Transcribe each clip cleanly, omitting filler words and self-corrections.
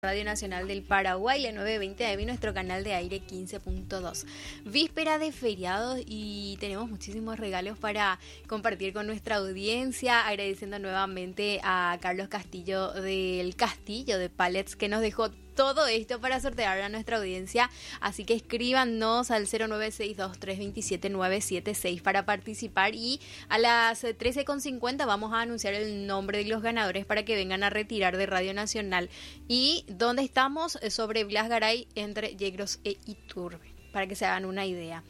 Radio Nacional del Paraguay, la 920 AM, nuestro canal de aire 15.2. Víspera de feriado y tenemos muchísimos regalos para compartir con nuestra audiencia, agradeciendo nuevamente a Carlos Castillo del Castillo de Pallets que nos dejó todo esto para sortear a nuestra audiencia, así que escríbanos al 0962-327-976 para participar y a las 13:50 vamos a anunciar el nombre de los ganadores para que vengan a retirar de Radio Nacional. Y donde estamos, sobre Blas Garay entre Yegros e Iturbe, para que se hagan una idea.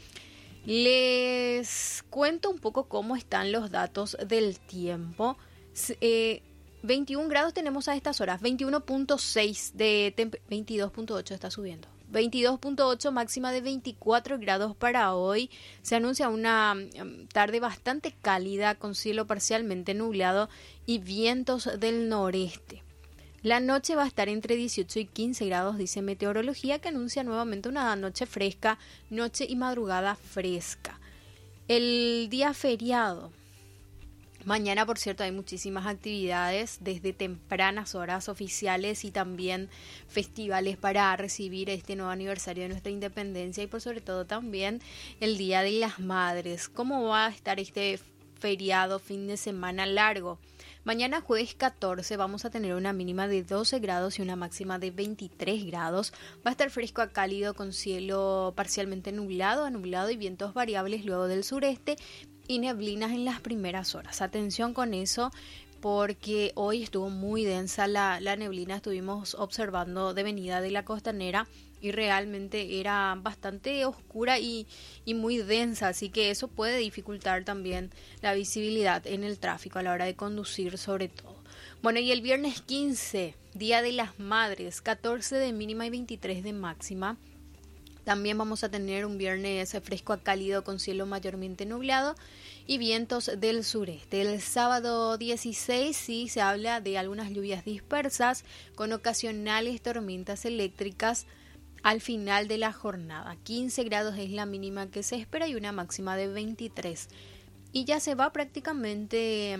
Les cuento un poco cómo están los datos del tiempo. 21 grados tenemos a estas horas, 21.6 de 22.8 está subiendo. 22.8, máxima de 24 grados para hoy. Se anuncia una tarde bastante cálida con cielo parcialmente nublado y vientos del noreste. La noche va a estar entre 18 y 15 grados, dice Meteorología, que anuncia nuevamente una noche fresca, noche y madrugada fresca. El día feriado. Mañana, por cierto, hay muchísimas actividades desde tempranas horas oficiales y también festivales para recibir este nuevo aniversario de nuestra independencia y por sobre todo también el Día de las Madres. ¿Cómo va a estar este feriado, fin de semana largo? Mañana jueves 14 vamos a tener una mínima de 12 grados y una máxima de 23 grados. Va a estar fresco a cálido con cielo parcialmente nublado, nublado y vientos variables luego del sureste y neblinas en las primeras horas. Atención con eso porque hoy estuvo muy densa la neblina, estuvimos observando de venida de la costanera y realmente era bastante oscura y muy densa, así que eso puede dificultar también la visibilidad en el tráfico a la hora de conducir sobre todo. Bueno, y el viernes 15, Día de las Madres, 14 de mínima y 23 de máxima. También vamos a tener un viernes fresco a cálido con cielo mayormente nublado y vientos del sureste. El sábado 16 sí se habla de algunas lluvias dispersas con ocasionales tormentas eléctricas al final de la jornada. 15 grados es la mínima que se espera y una máxima de 23. Y ya se va prácticamente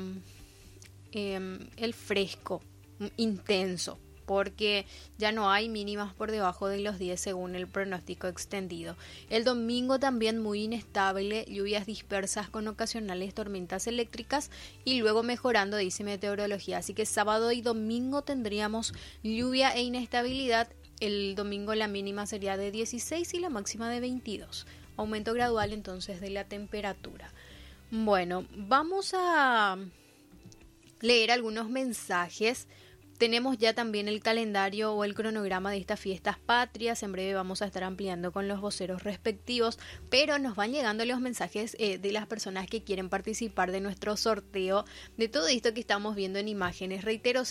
el fresco intenso, porque ya no hay mínimas por debajo de los 10 según el pronóstico extendido. El domingo también muy inestable, lluvias dispersas con ocasionales tormentas eléctricas y luego mejorando, dice Meteorología. Así que sábado y domingo tendríamos lluvia e inestabilidad. El domingo la mínima sería de 16 y la máxima de 22. Aumento gradual entonces de la temperatura. Bueno, vamos a leer algunos mensajes. Tenemos ya también el calendario o el cronograma de estas fiestas patrias. En breve vamos a estar ampliando con los voceros respectivos, pero nos van llegando los mensajes de las personas que quieren participar de nuestro sorteo de todo esto que estamos viendo en imágenes. Reitero,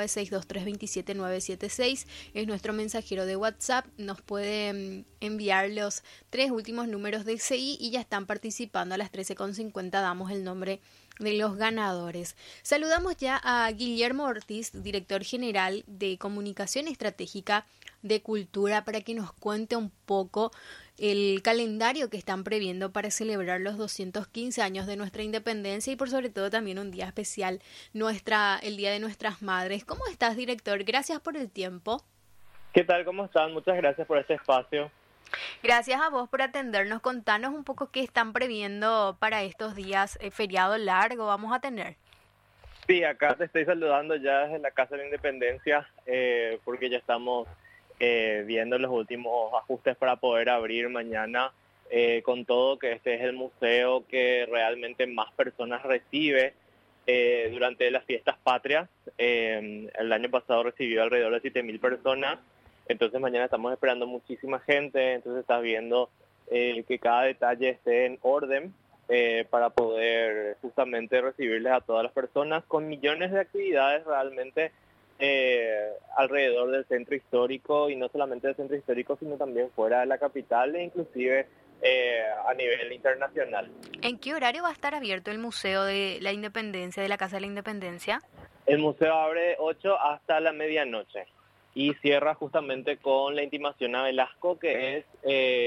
0962327976 es nuestro mensajero de WhatsApp. Nos puede enviar los 3 últimos números de CI y ya están participando. A las 13:50 damos el nombre de los ganadores. Saludamos ya a Guillermo Ortiz, director general de Comunicación Estratégica de Cultura, para que nos cuente un poco el calendario que están previendo para celebrar los 215 años de nuestra independencia y por sobre todo también un día especial, el Día de Nuestras Madres. ¿Cómo estás, director? Gracias por el tiempo. ¿Qué tal? ¿Cómo están? Muchas gracias por este espacio. Gracias a vos por atendernos. Contanos un poco qué están previendo para estos días, feriado largo vamos a tener. Sí, acá te estoy saludando ya desde la Casa de la Independencia, porque ya estamos viendo los últimos ajustes para poder abrir mañana, con todo que este es el museo que realmente más personas recibe durante las fiestas patrias. El año pasado recibió alrededor de 7.000 personas. Entonces mañana estamos esperando muchísima gente, entonces estás viendo que cada detalle esté en orden para poder justamente recibirles a todas las personas con millones de actividades realmente alrededor del centro histórico y no solamente del centro histórico sino también fuera de la capital e inclusive a nivel internacional. ¿En qué horario va a estar abierto el Museo de la Independencia, de la Casa de la Independencia? El museo abre de 8 hasta la medianoche. Y cierra justamente con la intimación a Velasco, que es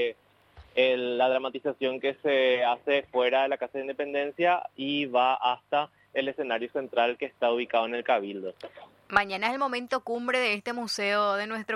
la dramatización que se hace fuera de la Casa de Independencia y va hasta el escenario central que está ubicado en el Cabildo. Mañana es el momento cumbre de este museo de nuestro